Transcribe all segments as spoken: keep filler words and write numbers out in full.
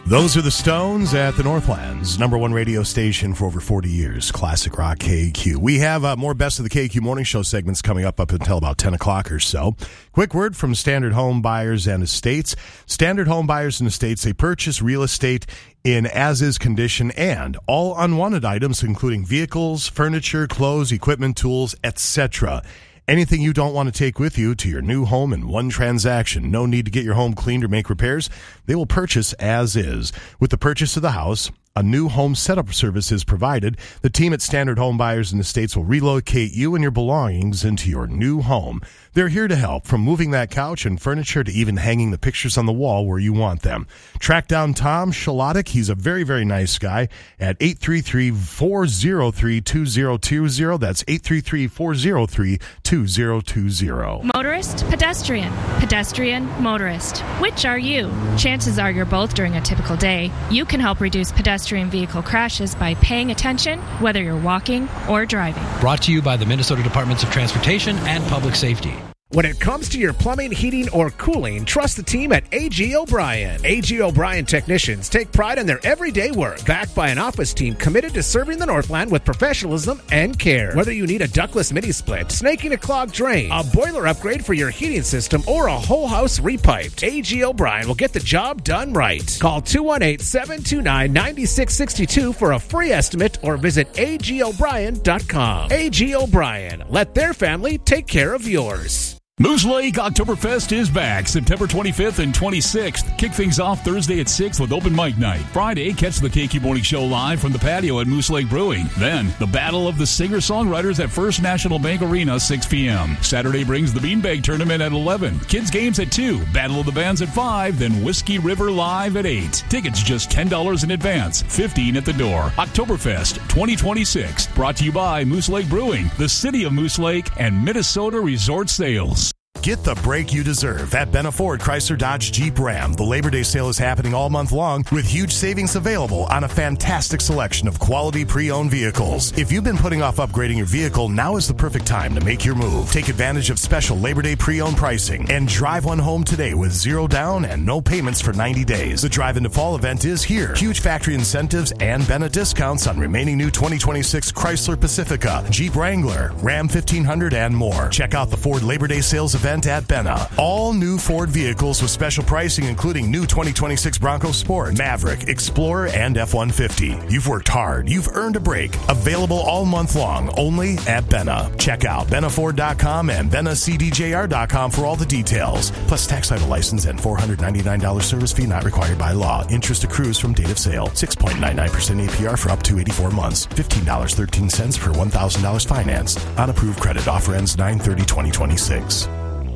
Those are the Stones at the Northlands, number one radio station for over forty years, Classic Rock K Q. We have uh, more Best of the K Q Morning Show segments coming up up until about ten o'clock or so. Quick word from Standard Home Buyers and Estates. Standard Home Buyers and Estates, they purchase real estate in as-is condition and all unwanted items, including vehicles, furniture, clothes, equipment, tools, et cetera. Anything you don't want to take with you to your new home in one transaction. No need to get your home cleaned or make repairs. They will purchase as is. With the purchase of the house, a new home setup service is provided. The team at Standard Home Buyers and Estates will relocate you and your belongings into your new home. They're here to help, from moving that couch and furniture to even hanging the pictures on the wall where you want them. Track down Tom Shalotic. He's a very, very nice guy at eight three three, four oh three, two oh two oh. That's eight three three, four oh three, two oh two oh. Motorist, pedestrian, pedestrian, motorist. Which are you? Chances are you're both during a typical day. You can help reduce pedestrian vehicle crashes by paying attention, whether you're walking or driving. Brought to you by the Minnesota Departments of Transportation and Public Safety. When it comes to your plumbing, heating, or cooling, trust the team at A G O'Brien. A G O'Brien technicians take pride in their everyday work, backed by an office team committed to serving the Northland with professionalism and care. Whether you need a ductless mini-split, snaking a clogged drain, a boiler upgrade for your heating system, or a whole house repiped, A G O'Brien will get the job done right. Call two one eight, seven two nine, nine six six two for a free estimate or visit A G O'Brien dot com. A G O'Brien. Let their family take care of yours. Moose Lake Oktoberfest is back September twenty-fifth and twenty-sixth. Kick things off Thursday at six with open mic night. Friday, catch the K Q Morning Show live from the patio at Moose Lake Brewing. Then, the Battle of the Singer-Songwriters at First National Bank Arena, six p.m. Saturday brings the Beanbag Tournament at eleven. Kids Games at two. Battle of the Bands at five. Then Whiskey River Live at eight. Tickets just ten dollars in advance, fifteen dollars at the door. Oktoberfest twenty twenty-six. Brought to you by Moose Lake Brewing, the City of Moose Lake, and Minnesota Resort Sales. Get the break you deserve at Benna Ford Chrysler Dodge Jeep Ram. The Labor Day sale is happening all month long with huge savings available on a fantastic selection of quality pre-owned vehicles. If you've been putting off upgrading your vehicle, now is the perfect time to make your move. Take advantage of special Labor Day pre-owned pricing and drive one home today with zero down and no payments for ninety days. The Drive into Fall event is here. Huge factory incentives and Benna discounts on remaining new twenty twenty-six Chrysler Pacifica, Jeep Wrangler, Ram fifteen hundred, and more. Check out the Ford Labor Day sales event at Benna. All new Ford vehicles with special pricing, including new twenty twenty-six Bronco Sport, Maverick, Explorer, and F one fifty. You've worked hard. You've earned a break. Available all month long, only at Benna. Check out benna ford dot com and benna c d j r dot com for all the details. Plus tax title license and four hundred ninety-nine dollars service fee not required by law. Interest accrues from date of sale. six point nine nine percent A P R for up to eighty-four months. fifteen dollars and thirteen cents per one thousand dollars financed. On approved credit. Offer ends nine thirty twenty twenty-six.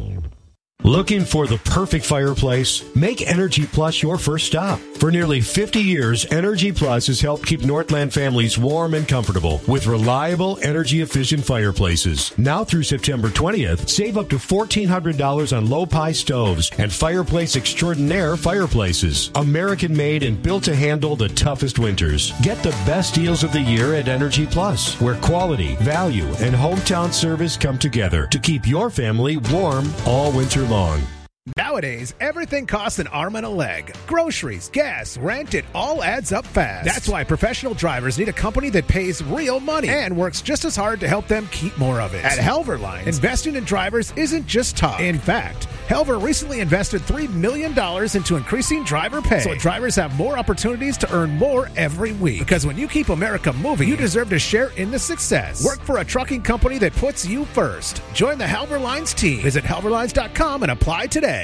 Looking for the perfect fireplace? Make Energy Plus your first stop. For nearly fifty years, Energy Plus has helped keep Northland families warm and comfortable with reliable, energy-efficient fireplaces. Now through September twentieth, save up to fourteen hundred dollars on low-pie stoves and Fireplace Extraordinaire fireplaces. American-made and built to handle the toughest winters. Get the best deals of the year at Energy Plus, where quality, value, and hometown service come together to keep your family warm all winter long. Nowadays, everything costs an arm and a leg. Groceries, gas, rent, it all adds up fast. That's why professional drivers need a company that pays real money and works just as hard to help them keep more of it. At Helver Lines, investing in drivers isn't just talk. In fact, Helver recently invested three million dollars into increasing driver pay so drivers have more opportunities to earn more every week. Because when you keep America moving, you deserve to share in the success. Work for a trucking company that puts you first. Join the Helver Lines team. Visit helver lines dot com and apply today.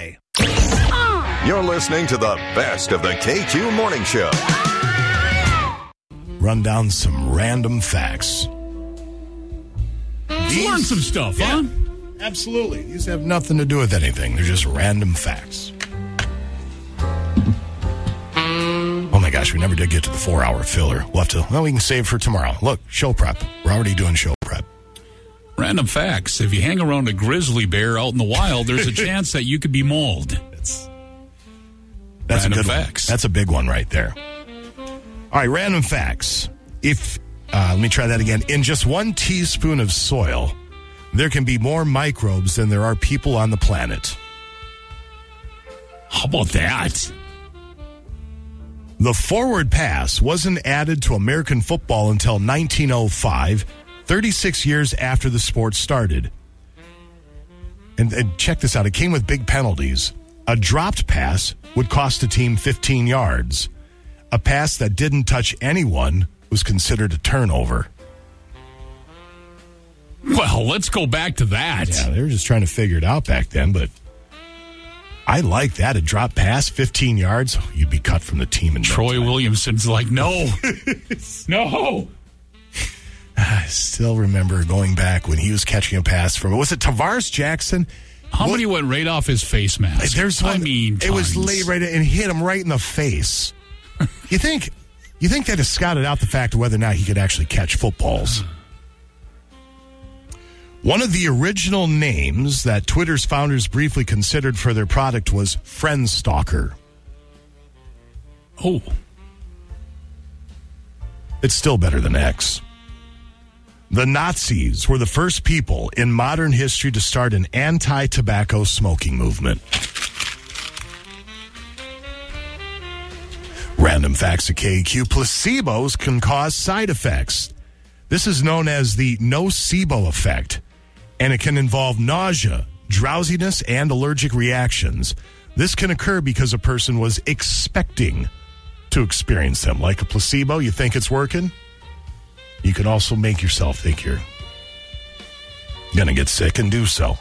You're listening to the best of the K Q Morning Show. Run down some random facts. These, learn some stuff, yeah, huh? Absolutely. These have nothing to do with anything. They're just random facts. Oh my gosh, we never did get to the four-hour filler. We'll have to, well, we can save for tomorrow. Look, show prep. We're already doing show prep. Random facts. If you hang around a grizzly bear out in the wild, there's a chance that you could be mauled. That's, that's random a good facts. One. That's a big one right there. All right, random facts. If, uh, let me try that again. In just one teaspoon of soil, there can be more microbes than there are people on the planet. How about that? The forward pass wasn't added to American football until nineteen oh five, thirty-six years after the sport started. And, and check this out. It came with big penalties. A dropped pass would cost a team fifteen yards. A pass that didn't touch anyone was considered a turnover. Well, let's go back to that. Yeah, they were just trying to figure it out back then, but I like that. A drop pass, fifteen yards, oh, you'd be cut from the team. In Troy Williamson's like, no. No. I still remember going back when he was catching a pass from, was it Tavares Jackson? How what, many went right off his face mask? There's one, I mean, it was tons. laid right in and hit him right in the face. you think you think they'd have scouted out the fact of whether or not he could actually catch footballs? One of the original names that Twitter's founders briefly considered for their product was Friendstalker. Oh. It's still better than X. The Nazis were the first people in modern history to start an anti-tobacco smoking movement. Random facts at K Q. Placebos can cause side effects. This is known as the nocebo effect, and it can involve nausea, drowsiness, and allergic reactions. This can occur because a person was expecting to experience them. Like a placebo, you think it's working? You can also make yourself think you're going to get sick and do so.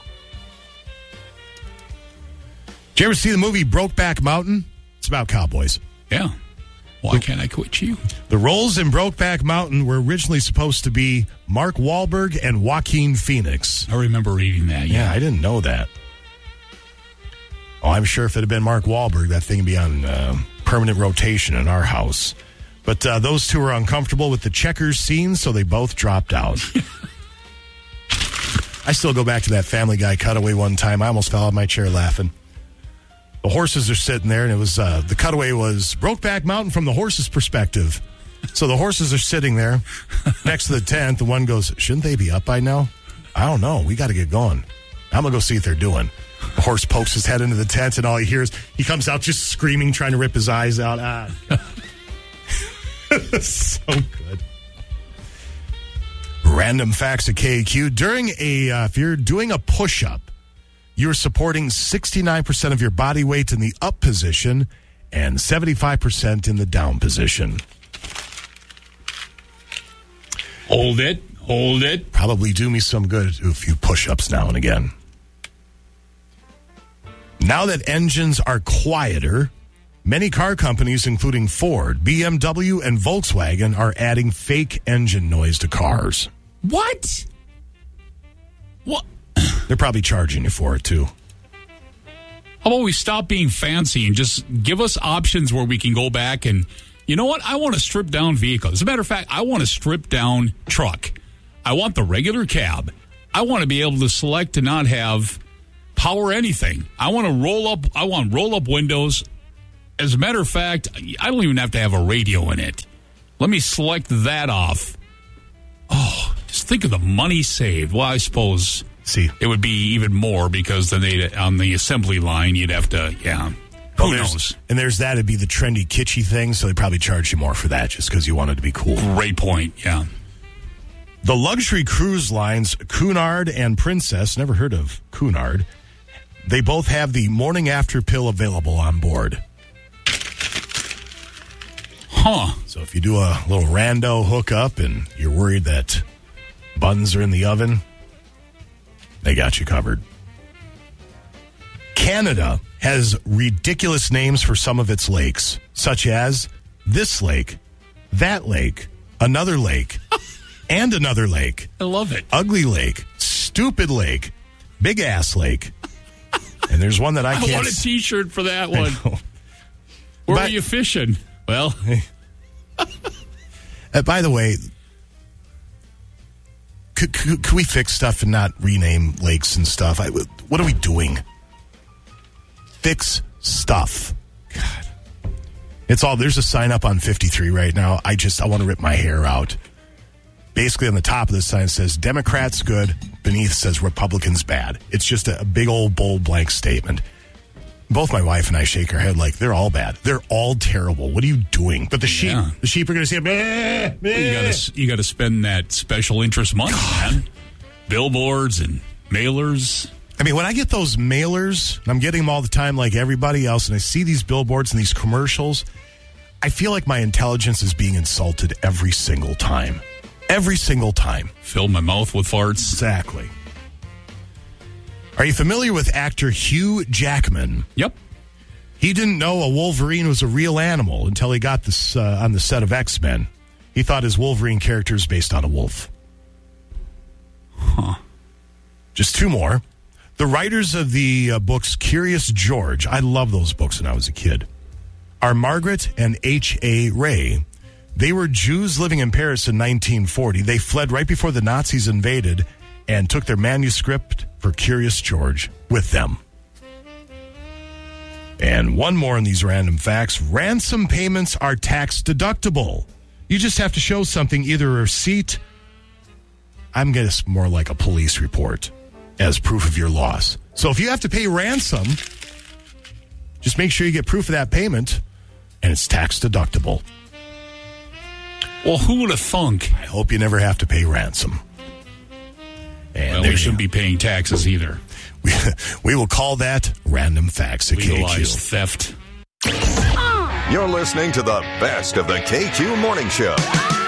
Did you ever see the movie Brokeback Mountain? It's about cowboys. Yeah. Why can't I quit you? The roles in Brokeback Mountain were originally supposed to be Mark Wahlberg and Joaquin Phoenix. I remember reading that, yeah. Yeah, I didn't know that. Oh, I'm sure if it had been Mark Wahlberg, that thing would be on uh, permanent rotation in our house. But uh, those two were uncomfortable with the checkers scene, so they both dropped out. I still go back to that Family Guy cutaway one time. I almost fell out of my chair laughing. The horses are sitting there, and it was uh, the cutaway was Brokeback Mountain from the horse's perspective. So the horses are sitting there next to the tent. The one goes, shouldn't they be up by now? I don't know. We got to get going. I'm going to go see what they're doing. The horse pokes his head into the tent, and all he hears, he comes out just screaming, trying to rip his eyes out. Ah. So good. Random facts at K Q. During a, uh, if you're doing a push-up, you're supporting sixty-nine percent of your body weight in the up position and seventy-five percent in the down position. Hold it. Hold it. Probably do me some good to do a few push-ups now and again. Now that engines are quieter, many car companies, including Ford, B M W, and Volkswagen, are adding fake engine noise to cars. What? What? They're probably charging you for it, too. How about we stop being fancy and just give us options where we can go back and, you know what? I want a stripped-down vehicle. As a matter of fact, I want a stripped-down truck. I want the regular cab. I want to be able to select to not have power anything. I want to roll up. I want roll-up windows. As a matter of fact, I don't even have to have a radio in it. Let me select that off. Oh, just think of the money saved. Well, I suppose See, it would be even more because then they on the assembly line you'd have to, yeah. Who well, knows? And there's that. It'd be the trendy, kitschy thing, so they probably charge you more for that just because you wanted to be cool. Great point, yeah. The luxury cruise lines Cunard and Princess, never heard of Cunard, they both have the morning after pill available on board. Huh. So if you do a little rando hookup and you're worried that buns are in the oven, they got you covered. Canada has ridiculous names for some of its lakes, such as this lake, that lake, another lake, and another lake. I love it. Ugly Lake, Stupid Lake, Big Ass Lake. And there's one that I can't... I want a T-shirt for that one. Where but, were you fishing? Well... uh, by the way, could, could, could we fix stuff and not rename lakes and stuff? I, what are we doing? Fix stuff. God. It's all... There's a sign up on fifty-three right now. I just... I want to rip my hair out. Basically, on the top of the sign says, Democrats good. Beneath says, Republicans bad. It's just a, a big old, bold, blank statement. both my wife and I shake our head like they're all bad. They're all terrible. What are you doing? But the sheep, Yeah. the sheep are going to say, meh, meh. You got to you got to spend that special interest money, man. Billboards and mailers. I mean, when I get those mailers, and I'm getting them all the time like everybody else, and I see these billboards and these commercials, I feel like my intelligence is being insulted every single time. Every single time. Fill my mouth with farts. Exactly. Are you familiar with actor Hugh Jackman? Yep. He didn't know a Wolverine was a real animal until he got this uh, on the set of X-Men. He thought his Wolverine character is based on a wolf. Huh. Just two more. The writers of the uh, books Curious George, I love those books when I was a kid, are Margaret and H A. Ray. They were Jews living in Paris in nineteen forty. They fled right before the Nazis invaded and took their manuscript for Curious George with them. And one more in these random facts. Ransom payments are tax deductible. You just have to show something, either a receipt, I'm guessing more like a police report, as proof of your loss. So if you have to pay ransom, just make sure you get proof of that payment, and it's tax deductible. Well, who would have thunk? I hope you never have to pay ransom. And Well, there we you shouldn't go. be paying taxes either. We, we will call that random facts at K Q. Legalize theft. You're listening to the best of the K Q Morning Show.